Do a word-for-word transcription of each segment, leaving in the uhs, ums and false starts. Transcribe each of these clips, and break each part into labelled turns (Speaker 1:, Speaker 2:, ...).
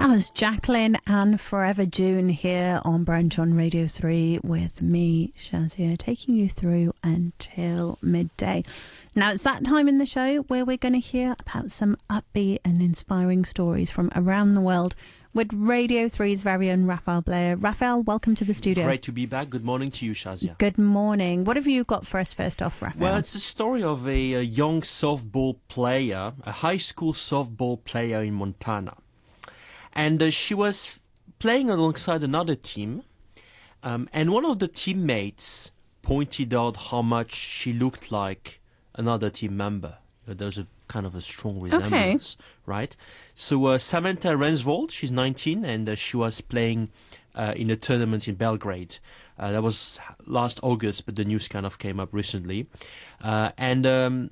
Speaker 1: That was Jacqueline and Forever June here on Brunch on Radio three with me, Shazia, taking you through until midday. Now it's that time in the show where we're going to hear about some upbeat and inspiring stories from around the world with Radio three's very own Raphael Blair. Raphael, welcome to the studio.
Speaker 2: Great to be back. Good morning to you, Shazia.
Speaker 1: Good morning. What have you got for us first off, Raphael?
Speaker 2: Well, it's a story of a, a young softball player, a high school softball player in Montana. And uh, she was playing alongside another team, um, and one of the teammates pointed out how much she looked like another team member. You know, there's a kind of a strong resemblance, okay. right? So uh, Samantha Rensvold, she's nineteen, and uh, she was playing uh, in a tournament in Belgrade. Uh, that was last August, but the news kind of came up recently. Uh, and... Um,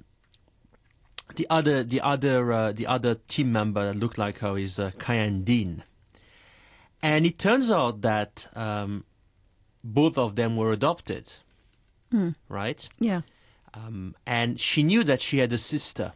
Speaker 2: The other, the other, uh, the other team member that looked like her is uh, Kyan Dean, and it turns out that um, both of them were adopted, mm. right?
Speaker 1: Yeah.
Speaker 2: Um, and she knew that she had a sister,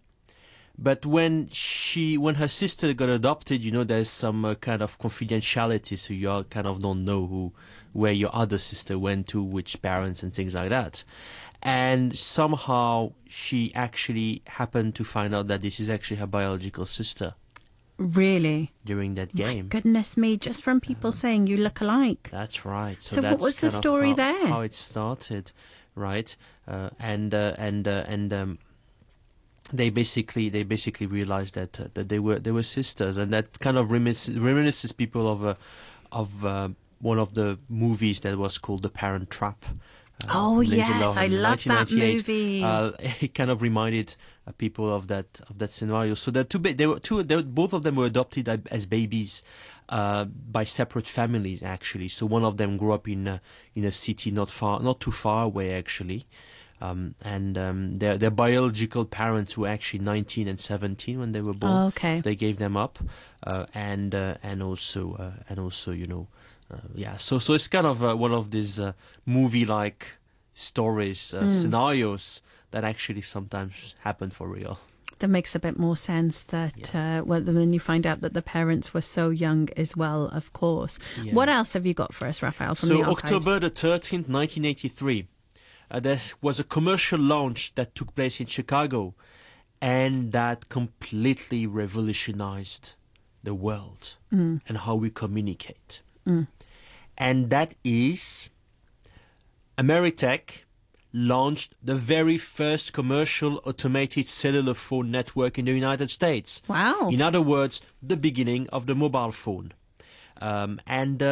Speaker 2: but when she, when her sister got adopted, you know, there's some uh, kind of confidentiality, so you all kind of don't know who, where your other sister went to, which parents, and things like that. And somehow she actually happened to find out that this is actually her biological sister.
Speaker 1: Really?
Speaker 2: During that game.
Speaker 1: My goodness me, just from people uh, saying you look alike.
Speaker 2: That's right. So,
Speaker 1: so
Speaker 2: that's
Speaker 1: what was the story
Speaker 2: how,
Speaker 1: there?
Speaker 2: How it started, right? Uh, and uh, and uh, and um, they basically they basically realized that uh, that they were they were sisters, and that kind of reminisces, reminisces people of uh, of uh, one of the movies that was called The Parent Trap.
Speaker 1: Uh, oh yes, I love that movie.
Speaker 2: Uh, it kind of reminded uh, people of that of that scenario. So the two, ba- they were two, they were, both of them were adopted as babies uh, by separate families. Actually, so one of them grew up in uh, in a city not far, not too far away, actually. Um, and um, their their biological parents were actually nineteen and seventeen when they were born.
Speaker 1: Oh, okay,
Speaker 2: they gave them up, uh, and uh, and also uh, and also you know. Uh, yeah, so so it's kind of uh, one of these uh, movie-like stories, uh, mm. scenarios that actually sometimes happen for real.
Speaker 1: That makes a bit more sense that yeah. uh, well, when you find out that the parents were so young as well, of course. Yeah. What else have you got for us, Raphael, from
Speaker 2: so
Speaker 1: the archives?
Speaker 2: October the thirteenth, nineteen eighty-three, uh, there was a commercial launch that took place in Chicago, and that completely revolutionized the world mm. and how we communicate.
Speaker 1: Mm.
Speaker 2: And that is Ameritech launched the very first commercial automated cellular phone network in the United States.
Speaker 1: Wow.
Speaker 2: In other words, the beginning of the mobile phone. Um, and uh,